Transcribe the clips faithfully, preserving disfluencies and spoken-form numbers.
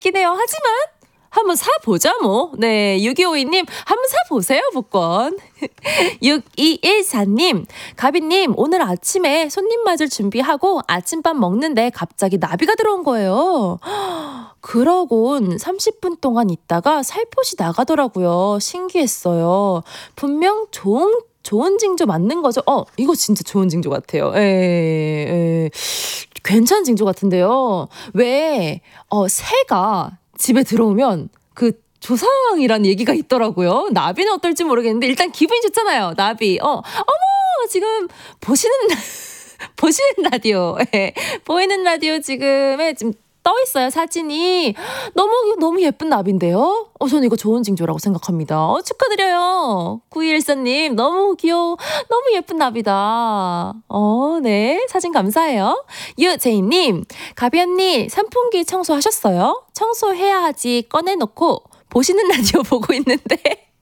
있긴 해요. 하지만 한번 사보자 뭐. 네, 육이오이 님 한번 사보세요 복권. 육이일사 님 가비님 오늘 아침에 손님 맞을 준비하고 아침밥 먹는데 갑자기 나비가 들어온 거예요. 그러곤 삼십 분 동안 있다가 살포시 나가더라고요. 신기했어요. 분명 좋은 좋은 징조 맞는 거죠? 어, 이거 진짜 좋은 징조 같아요. 에, 에, 괜찮은 징조 같은데요. 왜, 어, 새가 집에 들어오면 그 조상이란 얘기가 있더라고요. 나비는 어떨지 모르겠는데 일단 기분이 좋잖아요. 나비. 어, 어머, 지금 보시는, 보시는 라디오. 예, 보이는 라디오 지금에 지금 떠 있어요, 사진이. 너무, 너무 예쁜 나비인데요? 어, 저는 이거 좋은 징조라고 생각합니다. 어, 축하드려요. 구이일사 님, 너무 귀여워. 너무 예쁜 나비다. 어, 네. 사진 감사해요. 유제이님, 가비 언니, 선풍기 청소하셨어요? 청소해야 하지 꺼내놓고 보시는 라디오 보고 있는데.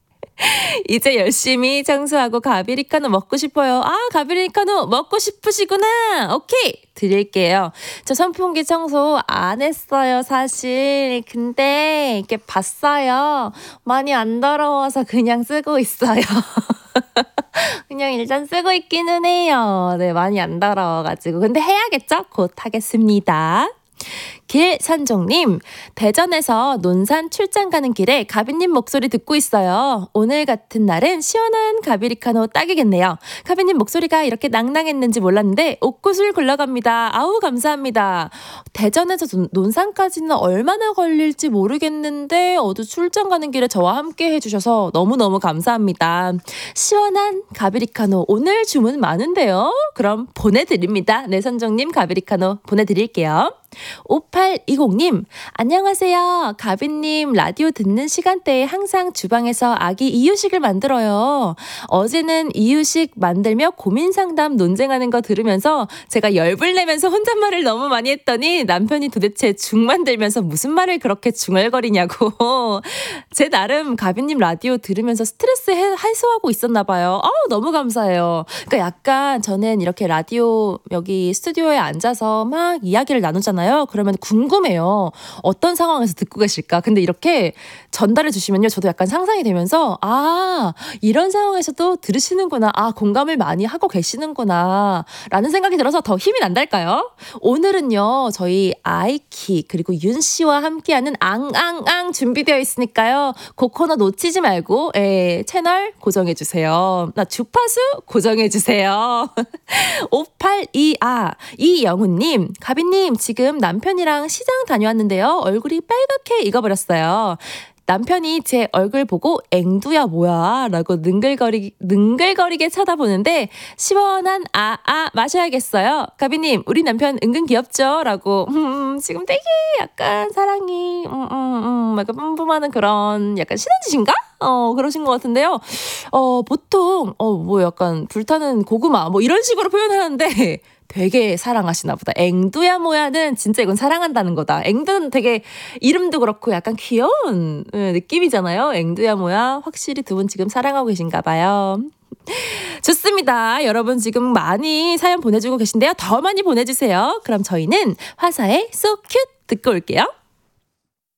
이제 열심히 청소하고 가비리카노 먹고 싶어요. 아, 가비리카노 먹고 싶으시구나. 오케이, 드릴게요. 저 선풍기 청소 안 했어요, 사실. 근데 이렇게 봤어요. 많이 안 더러워서 그냥 쓰고 있어요. 그냥 일단 쓰고 있기는 해요. 네, 많이 안 더러워가지고. 근데 해야겠죠? 곧 하겠습니다. 길산종님, 대전에서 논산 출장 가는 길에 가비님 목소리 듣고 있어요. 오늘 같은 날은 시원한 가비리카노 딱이겠네요. 가비님 목소리가 이렇게 낭낭했는지 몰랐는데 옷구슬 굴러갑니다. 아우, 감사합니다. 대전에서 논산까지는 얼마나 걸릴지 모르겠는데 어두 출장 가는 길에 저와 함께 해주셔서 너무너무 감사합니다. 시원한 가비리카노 오늘 주문 많은데요. 그럼 보내드립니다. 네, 선종님 가비리카노 보내드릴게요. 오팔이공 님, 안녕하세요. 가비님 라디오 듣는 시간대에 항상 주방에서 아기 이유식을 만들어요. 어제는 이유식 만들며 고민 상담 논쟁하는 거 들으면서 제가 열불 내면서 혼잣말을 너무 많이 했더니 남편이 도대체 죽 만들면서 무슨 말을 그렇게 중얼거리냐고. 제 나름 가비님 라디오 들으면서 스트레스 해소하고 있었나 봐요. 어우, 너무 감사해요. 그러니까 약간 저는 이렇게 라디오 여기 스튜디오에 앉아서 막 이야기를 나누잖아요. 그러면 궁금해요. 어떤 상황에서 듣고 계실까? 근데 이렇게 전달해 주시면요. 저도 약간 상상이 되면서 아, 이런 상황에서도 들으시는구나. 아, 공감을 많이 하고 계시는구나. 라는 생각이 들어서 더 힘이 난달까요? 오늘은요. 저희 아이키 그리고 윤 씨와 함께하는 앙앙앙 준비되어 있으니까요. 그 코너 놓치지 말고 예, 채널 고정해 주세요. 나 주파수 고정해 주세요. 오팔이 아 이영훈님, 가비님 지금 남편이랑 시장 다녀왔는데요. 얼굴이 빨갛게 익어버렸어요. 남편이 제 얼굴 보고 앵두야 뭐야 라고 능글거리, 능글거리게 쳐다보는데 시원한 아, 아 마셔야겠어요. 가비님 우리 남편 은근 귀엽죠? 라고 음, 지금 되게 약간 사랑이 음, 음, 음, 약간 뿜뿜하는 그런 약간 신혼짓인가? 어, 그러신 것 같은데요. 어, 보통 어, 뭐 약간 불타는 고구마 뭐 이런 식으로 표현하는데 되게 사랑하시나 보다. 앵두야 뭐야는 진짜 이건 사랑한다는 거다. 앵두는 되게 이름도 그렇고 약간 귀여운 느낌이잖아요. 앵두야 뭐야. 확실히 두 분 지금 사랑하고 계신가 봐요. 좋습니다. 여러분 지금 많이 사연 보내주고 계신데요. 더 많이 보내주세요. 그럼 저희는 화사의 So Cute 듣고 올게요.